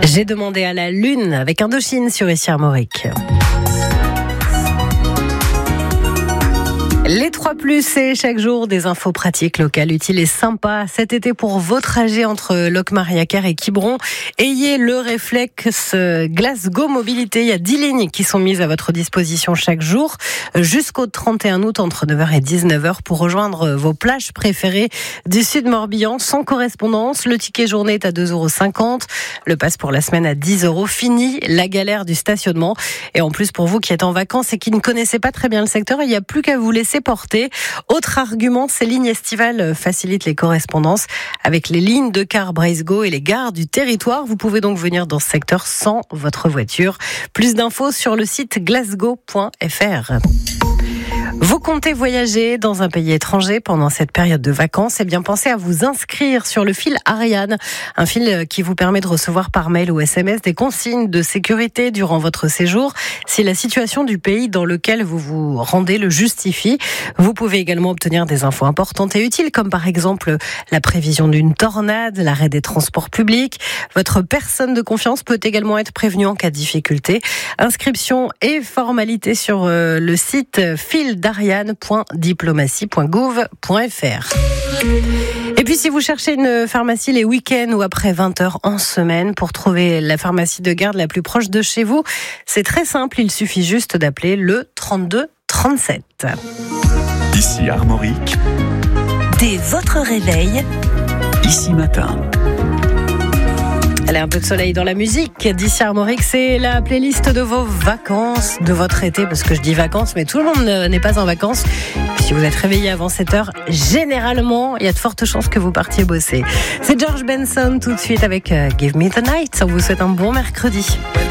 J'ai demandé à la lune avec Indochine sur Ici Armorique. Les 3+, c'est chaque jour des infos pratiques, locales, utiles et sympas. Cet été, pour vos trajets entre Locmariacar et Quiberon, ayez le réflexe Glasgow Mobilité. Il y a 10 lignes qui sont mises à votre disposition chaque jour jusqu'au 31 août entre 9h et 19h pour rejoindre vos plages préférées du sud Morbihan sans correspondance. Le ticket journée est à 2,50 €. Le pass pour la semaine à 10 €. Fini la galère du stationnement. Et en plus, pour vous qui êtes en vacances et qui ne connaissez pas très bien le secteur, il n'y a plus qu'à vous laisser porter. Autre argument, ces lignes estivales facilitent les correspondances avec les lignes de car Breisgau et les gares du territoire. Vous pouvez donc venir dans ce secteur sans votre voiture. Plus d'infos sur le site glasgow.fr. Vous comptez voyager dans un pays étranger pendant cette période de vacances? Eh bien, pensez à vous inscrire sur le fil Ariane, un fil qui vous permet de recevoir par mail ou SMS des consignes de sécurité durant votre séjour, si la situation du pays dans lequel vous vous rendez le justifie. Vous pouvez également obtenir des infos importantes et utiles, comme par exemple la prévision d'une tornade, l'arrêt des transports publics. Votre personne de confiance peut également être prévenue en cas de difficulté. Inscription et formalité sur le site fildariane.diplomatie.gouv.fr. Et puis si vous cherchez une pharmacie les week-ends ou après 20h en semaine pour trouver la pharmacie de garde la plus proche de chez vous, c'est très simple, il suffit juste d'appeler le 32 37. Ici Armorique. Dès votre réveil, Ici Matin. Allez, un peu de soleil dans la musique d'Ici Armorique, c'est la playlist de vos vacances, de votre été, parce que je dis vacances, mais tout le monde n'est pas en vacances. Si vous êtes réveillé avant 7h, généralement, il y a de fortes chances que vous partiez bosser. C'est George Benson tout de suite avec Give Me the Night. On vous souhaite un bon mercredi.